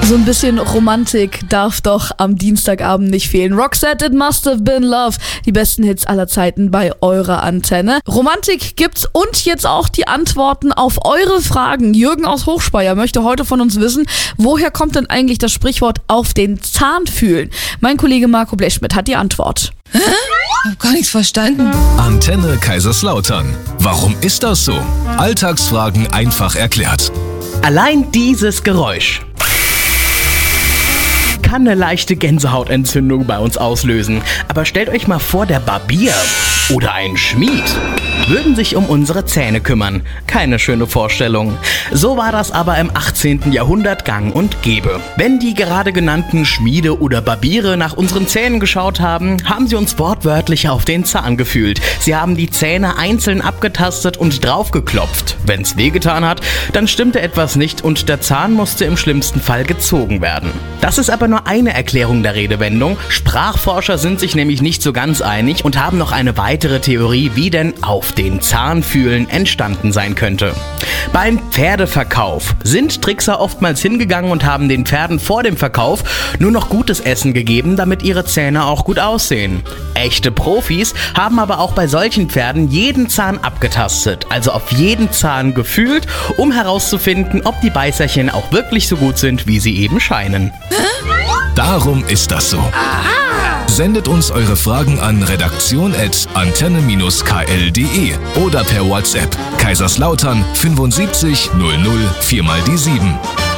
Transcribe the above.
So ein bisschen Romantik darf doch am Dienstagabend nicht fehlen. Roxette, It Must Have Been Love. Die besten Hits aller Zeiten bei eurer Antenne. Romantik gibt's und jetzt auch die Antworten auf eure Fragen. Jürgen aus Hochspeyer möchte heute von uns wissen, woher kommt denn eigentlich das Sprichwort auf den Zahn fühlen? Mein Kollege Marco Blechschmidt hat die Antwort. Hä? Hab gar nichts verstanden. Antenne Kaiserslautern. Warum ist das so? Alltagsfragen einfach erklärt. Allein dieses Geräusch kann eine leichte Gänsehautentzündung bei uns auslösen. Aber stellt euch mal vor, der Barbier oder ein Schmied würden sich um unsere Zähne kümmern. Keine schöne Vorstellung. So war das aber im 18. Jahrhundert gang und gäbe. Wenn die gerade genannten Schmiede oder Barbiere nach unseren Zähnen geschaut haben, haben sie uns wortwörtlich auf den Zahn gefühlt. Sie haben die Zähne einzeln abgetastet und draufgeklopft. Wenn's wehgetan hat, dann stimmte etwas nicht und der Zahn musste im schlimmsten Fall gezogen werden. Das ist aber nur eine Erklärung der Redewendung. Sprachforscher sind sich nämlich nicht so ganz einig und haben noch eine weitere Theorie, wie denn auf den Zahn fühlen entstanden sein könnte. Beim Pferdeverkauf sind Trickser oftmals hingegangen und haben den Pferden vor dem Verkauf nur noch gutes Essen gegeben, damit ihre Zähne auch gut aussehen. Echte Profis haben aber auch bei solchen Pferden jeden Zahn abgetastet, also auf jeden Zahn gefühlt, um herauszufinden, ob die Beißerchen auch wirklich so gut sind, wie sie eben scheinen. Darum ist das so. Sendet uns eure Fragen an redaktion@antenne-kl.de oder per WhatsApp Kaiserslautern 75 00 4 mal die 7.